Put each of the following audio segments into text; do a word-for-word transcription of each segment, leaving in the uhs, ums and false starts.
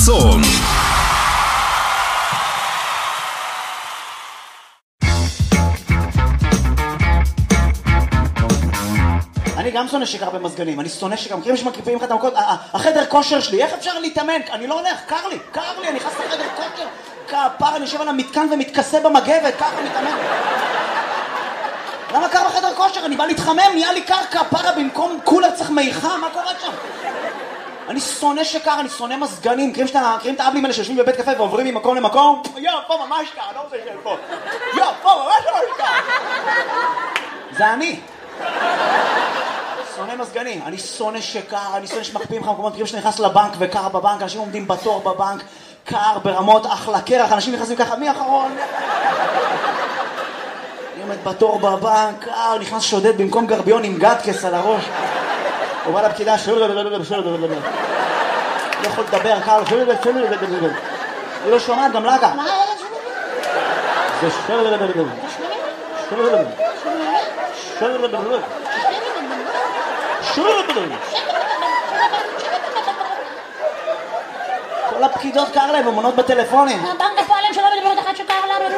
חסון. אני גם שונא שקר במסגנים, אני שונא שקר, מכירים שמקריפים לך את המקות, החדר כושר שלי, איך אפשר להתאמן? אני לא הולך, קר לי, קר לי, אני נכנס לחדר כושר, כפר, אני יושב על המתקן ומתכסה במגבת, ככה מתאמן. למה קר בחדר כושר? אני בא להתחמם, נהיה לי קר, כפרה, במקום קולר צריך מיכה, מה קורה שם? אני שונא שקר, אני שונא מסגנים, מכירים את האבלים האלה שיושבים בבית קפה ועוברים ממקום למקום? יו, פה ממש קר, לא רוצה לשאול פה. יו, פה ממש ממש קר. זה אני. שונא מסגנים, אני שונא שקר, אני שונא שמקפיאים לך מקומות, מכירים שאתה נכנס לבנק וקר בבנק, אנשים עומדים בתור בבנק, קר ברמות אחלה קרח, אנשים נכנסים ככה, מי אחרון? אני עומד בתור בבנק, קר, נכנס שודד במקום גרביון עם גדקס על הראש. הוא בא לפקידה, לא יכול לדבר, קר, היא לא שומעת, גם לה גם. זה כל הפקידות קר להם, אמונות בטלפונים. הבנק הפועלים שלא מדברת אחת שקר לה.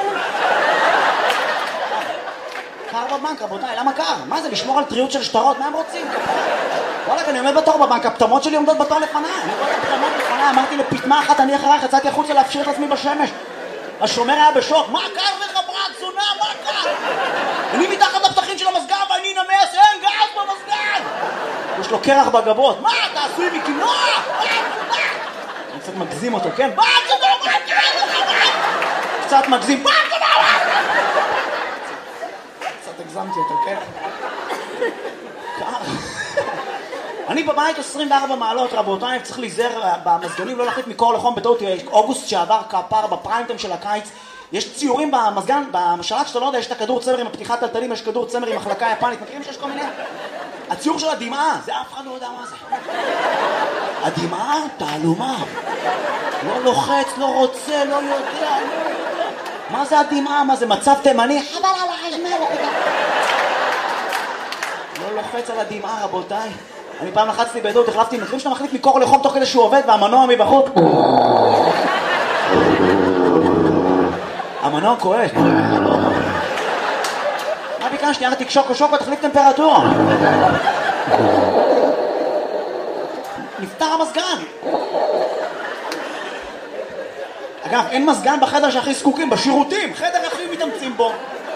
קר בבנק, רבותיי, למה קר? מה זה, לשמור על טריות של שטרות? מה הם רוצים? וואלק, אני עומד בתור בבנק, הפטמות שלי עומדות בתור לפניי. אני רואה את הפטמות לפניי, אמרתי לפטמה אחת, אני אחרייך, יצאתי החוצה להפשיר את עצמי בשמש. השומר היה בשוק, מה קר לך ברק, זונה, מה קר? אני מתחת לפתחים של המסגן ואני נמס, אין גז במסגן! יש לו קרח בגבות, מה, אתה עשוי מקינוע? אני קצת מגזים אותו, כן? מה, זונה, מה קר לך, מה? קצת מגזים, מה, זונה, מה? קצת הגזמתי אותו, כן? קר. אני בבית עשרים וארבע מעלות, רבותיי, צריך להיזהר במסגנים, לא להחליט מקור לחום בטעות. אוגוסט שעבר כפר בפריימטיים של הקיץ, יש ציורים במסגן, בשלט שאתה לא יודע, יש את הכדור צמר עם הפתיחת טלטלים, יש כדור צמר עם מחלקה יפנית, מכירים שיש כל מיני? הציור של הדמעה, זה אף אחד לא יודע מה זה. הדמעה, תעלומה. לא לוחץ, לא רוצה, לא יודע, מה זה הדמעה? מה זה מצב תימני? חבל על החשמל. לא לוחץ על הדמעה, רבותיי. אני פעם לחצתי בעדות, החלפתי, מכירים שאתה מחליט מקור לחום תוך כדי שהוא עובד והמנוע מבחוץ. המנוע כואב. מה ביקשתי? ירדתי שוקו שוקו, תחליף טמפרטורה. נפטר המסגן. אגב, אין מסגן בחדר שהכי זקוקים, בשירותים, חדר הכי מתאמצים בו.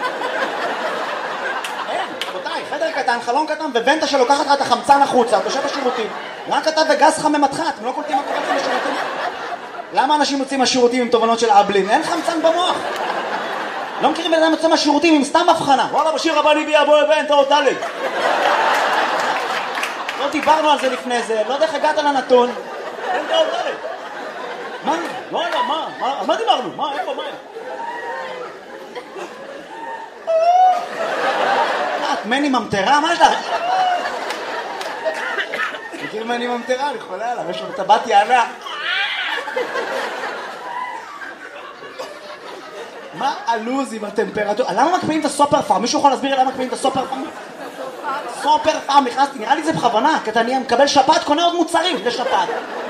חדר קטן, חלון קטן, וונטה שלוקחת לך את החמצן החוצה, אתה יושב בשירותים. רק אתה וגז חממתך, אתם לא קולטים מה קורה לכם בשירותים? למה אנשים יוצאים מהשירותים עם תובנות של אבלין? אין חמצן במוח. לא מכירים בן אדם יוצא מהשירותים עם סתם הבחנה. וואלה, בשיר הבא אני ביה בואי ונטה אותה לי. לא דיברנו על זה לפני זה, לא יודע איך הגעת לנתון. ונטה אותה לי. מה? וואלה, מה? על מה דיברנו? מה? איפה? מה? מני ממטרה, מה יש לך? מכיר מני ממטרה, אני חולה עליו, יש לו טבעת יענה. מה הלוז עם הטמפרטורה? למה מקפיאים את הסופר פארם? מישהו יכול להסביר לי למה מקפיאים את הסופר פארם? סופר פארם, נכנסתי, נראה לי זה בכוונה, כי אתה מקבל שפעת, קונה עוד מוצרים לשפעת.